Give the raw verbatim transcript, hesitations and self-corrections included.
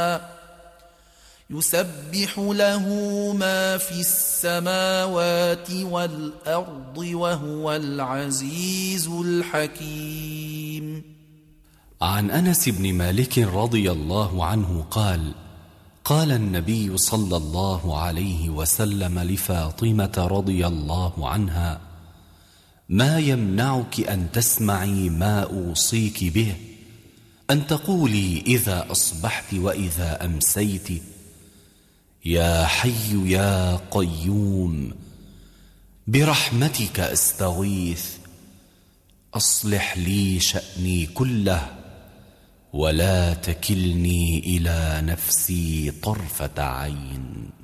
يسبح له ما في السماوات والأرض وهو العزيز الحكيم. عن أنس بن مالك رضي الله عنه قال: قال النبي صلى الله عليه وسلم لفاطمة رضي الله عنها: ما يمنعك أن تسمعي ما أوصيك به، أن تقولي إذا أصبحت وإذا أمسيت: يا حي يا قيوم برحمتك أستغيث، أصلح لي شأني كله ولا تكلني إلى نفسي طرفة عين.